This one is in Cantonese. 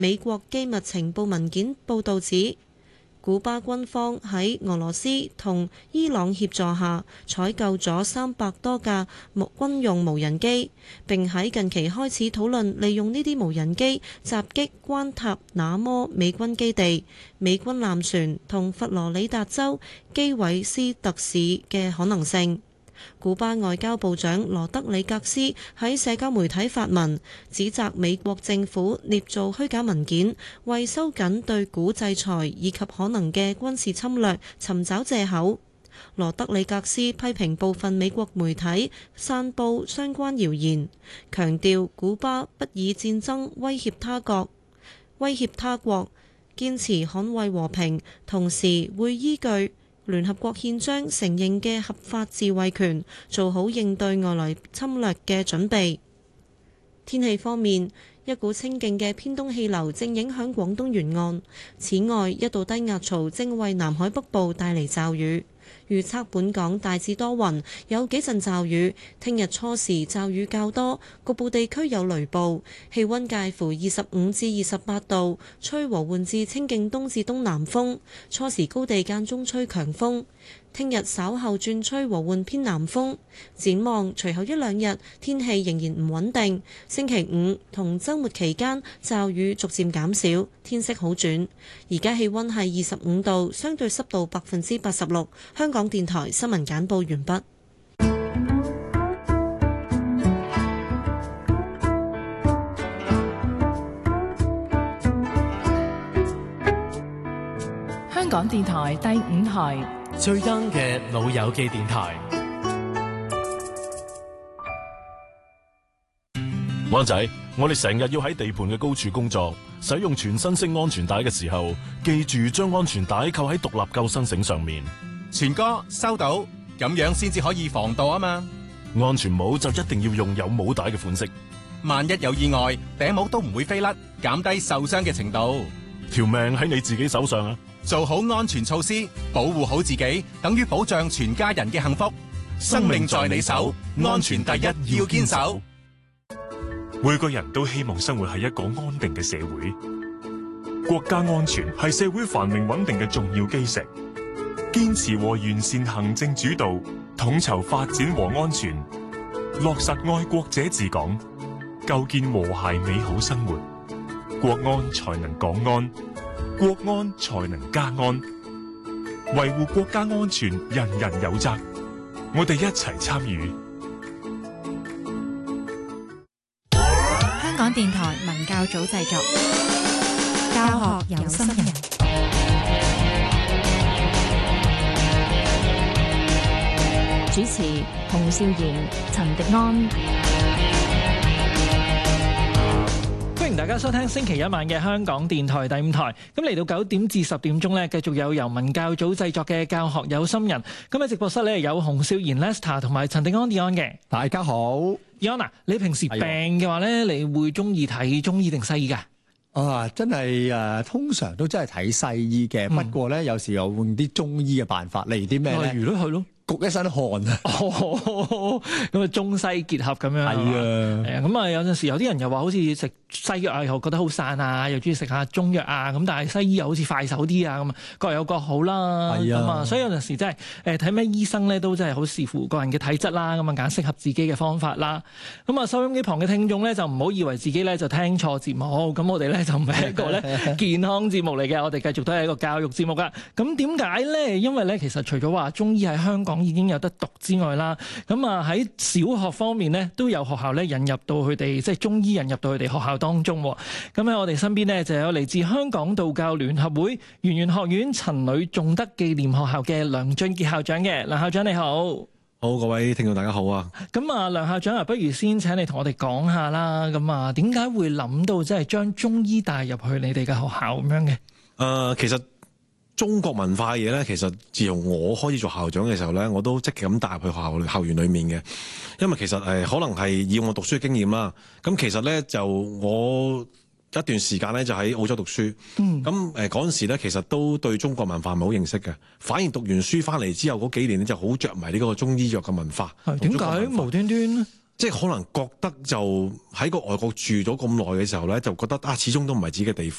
美國機密情報文件報導指，古巴軍方喺俄羅斯同伊朗協助下採購咗300多架軍用無人機，並喺近期開始討論利用呢啲無人機襲擊關塔那摩美軍基地、美軍艦船同佛羅里達州基韋斯特市嘅可能性。古巴外交部長羅德里格斯喺社交媒體發文，指責美國政府捏造虛假文件，為收緊對古制裁以及可能嘅軍事侵略尋找藉口。羅德里格斯批評部分美國媒體散佈相關謠言，強調古巴不以戰爭威脅他國，堅持捍衛和平，同時會依據聯合國憲章承認嘅合法自衛權，做好應對外來侵略嘅準備。天氣方面，一股清勁嘅偏東氣流正影響廣東沿岸，此外一道低壓槽正為南海北部帶嚟驟雨。預測本港大致多雲，有幾陣驟雨。聽日初時驟雨較多，局部地區有雷暴。氣溫介乎25至28度，吹和緩至清勁東至東南風。初時高地間中吹強風。聽日稍後轉吹和緩偏南風。展望隨後一兩日天氣仍然唔穩定。星期五同週末期間驟雨逐漸減少，天色好轉。而家氣溫係25度，相對濕度86%。香港電台新聞簡報完畢。 香港電台第5台最 young 嘅老友記電台。 灣仔，我哋成日要喺地盤嘅高處工作，使用全身式安全帶嘅時候，記住將安全帶扣喺獨立救生繩上面。 全哥收到，咁樣先至可以防盜啊嘛。 安全帽就一定要用有帽帶嘅款式， 萬一有意外，頂帽都唔會飛甩，減低受傷嘅程度。 條命喺你自己手上啊！ 做好安全措施，保護好自己，等於保障全家人嘅幸福。生命在你手，安全第一，要堅守。 每個人都希望生活喺一個安定嘅社會，國家安全係社會繁榮穩定嘅重要基石。堅持和完善行政主導，統籌發展和安全，落實愛國者治港，構建和諧美好生活，國安才能港安，國安才能家安。維護國家安全，人人有責，我哋一齊參與。 香港電台文教組製作，教學有心人。主持洪少賢、陳迪安。 歡迎大家收聽星期一晚嘅香港電台第5台。咁嚟到9點至10點鐘咧，繼續有由文教組製作嘅教學有心人。今日直播室咧有洪少賢 Lester 同埋陳迪安 Dion 嘅。 大家好 ，Dion 啊，你平時病嘅話咧，你會中意睇中醫定西醫噶？ 啊，真係通常都真係睇西醫嘅。不過咧，有時又用啲中醫嘅辦法，例如啲咩咧？ 例如咧，係咯。 焗一身汗啊！ 咁啊，中西結合咁樣。係啊，咁啊，有陣時有啲人又話好似食西藥啊，又覺得好散啊，又中意食下中藥啊，咁但係西醫又好似快手啲啊，咁啊，各有各好啦。係啊，咁啊，所以有陣時真係睇咩醫生咧，都真係好視乎個人嘅體質啦，咁啊揀適合自己嘅方法啦。咁啊，收音機旁嘅聽眾咧，就唔好以為自己咧就聽錯節目，咁我哋咧就唔係一個咧健康節目嚟嘅，我哋繼續都係一個教育節目噶。咁點解咧？因為咧，其實除咗話中醫喺香港已經有得讀之外啦，咁啊喺小學方面咧都有學校咧引入到佢哋，即係中醫引入到佢哋學校當中。咁喺我哋身邊咧就有嚟自香港道教聯合會圓玄學院陳女頌德紀念學校嘅梁俊傑校長嘅。梁校長你好。 好，各位聽眾大家好啊。 咁啊，梁校長啊，不如先請你同我哋講下啦。咁啊，點解會諗到即係將中醫帶入去你哋嘅學校咁樣嘅？ 其實中國文化嘅嘢咧，其實自從我開始做校長嘅時候咧，我都積極咁帶入去校園裏面嘅。因為其實可能係以我讀書嘅經驗啦。咁其實咧就我一段時間咧就喺澳洲讀書。咁嗰陣時咧，其實都對中國文化唔係好認識嘅。反而讀完書翻嚟之後嗰幾年咧，就好着迷呢個中醫藥嘅文化。 點解無端端咧？ 即係可能覺得就喺個外國住咗咁耐嘅時候咧，就覺得始終都唔係自己嘅地方。